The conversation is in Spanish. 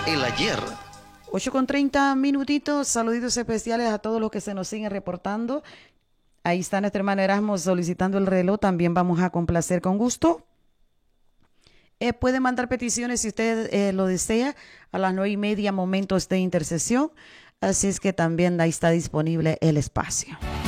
El ayer. 8:30 minutitos, saluditos especiales a todos los que se nos siguen reportando. Ahí está nuestro hermano Erasmo solicitando el reloj, también vamos a complacer con gusto. Puede mandar peticiones si usted lo desea a las 9:30, momentos de intercesión. Así es que también ahí está disponible el espacio.